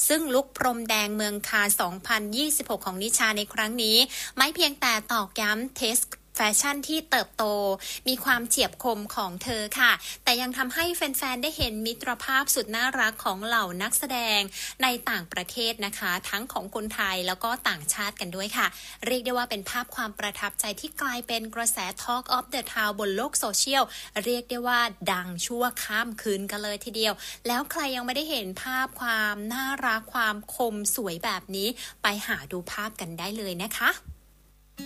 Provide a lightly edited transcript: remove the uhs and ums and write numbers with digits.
ซึ่งลุกพรมแดงเมืองคาน2026 ของนิชาในครั้งนี้ไม่เพียงแต่ตอกย้ำเทสแฟชั่นที่เติบโตมีความเฉียบคมของเธอค่ะแต่ยังทำให้แฟนๆได้เห็นมิตรภาพสุดน่ารักของเหล่านักแสดงในต่างประเทศนะคะทั้งของคนไทยแล้วก็ต่างชาติกันด้วยค่ะเรียกได้ว่าเป็นภาพความประทับใจที่กลายเป็นกระแส Talk of the Town บนโลกโซเชียลเรียกได้ว่าดังชั่วข้ามคืนกันเลยทีเดียวแล้วใครยังไม่ได้เห็นภาพความน่ารักความคมสวยแบบนี้ไปหาดูภาพกันได้เลยนะคะ